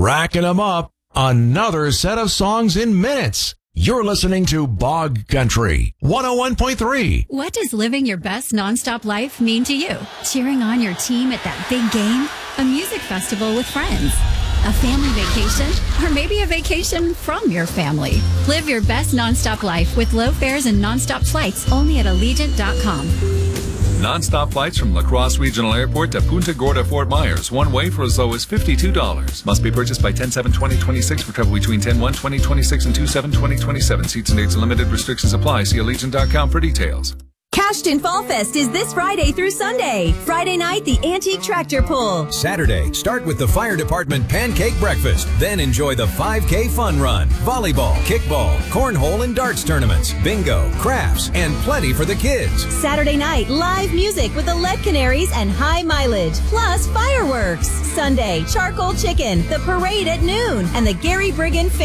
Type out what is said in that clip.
racking them up. Another set of songs in minutes. You're listening to Bog Country 101.3. What does living your best nonstop life mean to you? Cheering on your team at that big game? A music festival with friends? A family vacation? Or maybe a vacation from your family? Live your best nonstop life with low fares and nonstop flights only at Allegiant.com. Non-stop flights from La Crosse Regional Airport to Punta Gorda, Fort Myers. One way for as low as $52. Must be purchased by 10/7/2026 for travel between 10/1/2026 and 2/7/2027. Seats and dates and limited restrictions apply. See Allegiant.com for details. Cashton Fall Fest is this Friday through Sunday. Friday night, the Antique Tractor Pull. Saturday, start with the Fire Department Pancake Breakfast. Then enjoy the 5K Fun Run, volleyball, kickball, cornhole and darts tournaments, bingo, crafts, and plenty for the kids. Saturday night, live music with the Lead Canaries and High Mileage, plus fireworks. Sunday, charcoal chicken, the parade at noon, and the Gary Brigham